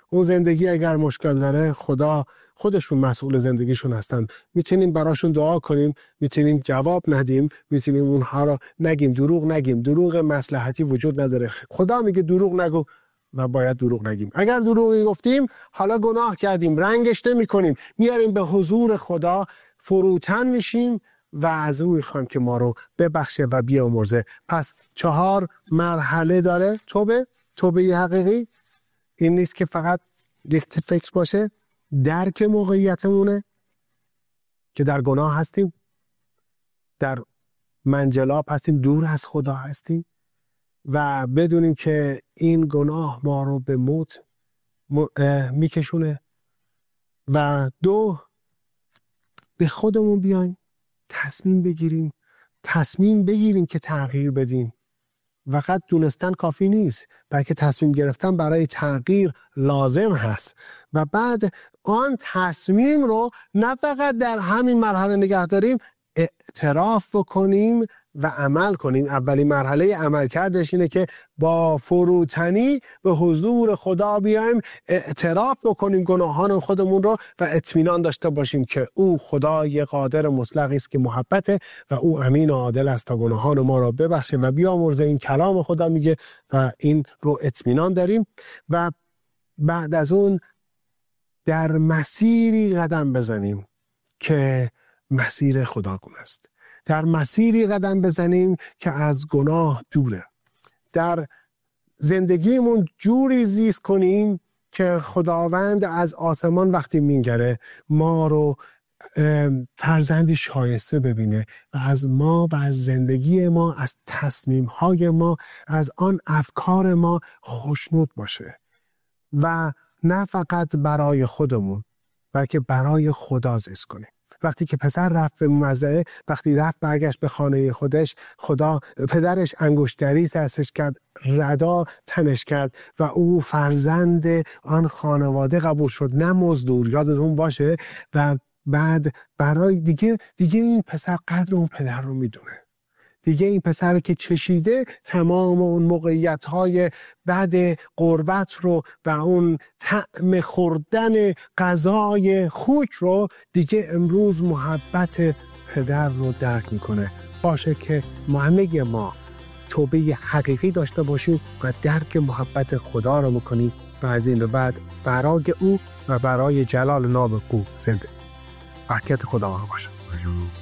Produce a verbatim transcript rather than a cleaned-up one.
اون زندگی اگر مشکل داره خدا خودشون مسئول زندگیشون هستن. میتونیم براشون دعا کنیم، میتونیم جواب ندیم، میتونیم اونها رو نگیم، دروغ نگیم. دروغ مصلحتی وجود نداره. خدا میگه دروغ نگو و باید دروغ نگیم. اگر دروغی گفتیم حالا گناه کردیم، رنگش نمی کنیم، میاریم به حضور خدا، فروتن میشیم و از او میخوایم که ما رو ببخشه و بیامرزه. پس چهار مرحله داره توبه. توبه حقیقی این نیست که فقط یک فکر باشه، درک موقعیتمونه که در گناه هستیم، در منجلاب هستیم، دور از خدا هستیم و بدونیم که این گناه ما رو به موت میکشونه. و دو، به خودمون بیایم، تصمیم بگیریم تصمیم بگیریم که تغییر بدیم. فقط دونستن کافی نیست، بلکه تصمیم گرفتن برای تغییر لازم هست. و بعد آن تصمیم رو نه فقط در همین مرحله نگه داریم، اعتراف بکنیم و عمل کنیم. اولین مرحله عمل کردش اینه که با فروتنی به حضور خدا بیایم، اعتراف بکنیم گناهان خودمون رو و اطمینان داشته باشیم که او خدای قادر مطلقی است که محبته و او امین و عادل است تا گناهان ما رو ببخشه و بیامرزه. این کلام خدا میگه و این رو اطمینان داریم. و بعد از اون در مسیری قدم بزنیم که مسیر خداگونه است. در مسیری قدم بزنیم که از گناه دوره. در زندگیمون جوری زیست کنیم که خداوند از آسمان وقتی میگره ما رو فرزندی شایسته ببینه و از ما و از زندگی ما، از تصمیم‌های ما، از آن افکار ما خوشنود باشه و نه فقط برای خودمون بلکه برای خدا زیست کنیم. وقتی که پسر رفت به مزرعه، وقتی رفت برگشت به خانه خودش، خدا پدرش انگشتری دستش کرد، ردا تنش کرد و او فرزند آن خانواده قبول شد، نه مزدور. یادتون باشه. و بعد برای دیگه دیگه این پسر قدر اون پدر رو میدونه. دیگه این پسر که چشیده تمام اون موقعیت‌های بعد غربت رو و اون طعم خوردن غذای خوک رو، دیگه امروز محبت پدر رو درک میکنه. باشه که ما همه ما توبه حقیقی داشته باشیم و درک محبت خدا رو میکنیم و از این به بعد برای او و برای جلال نام او زنده. برکت خدا باشه.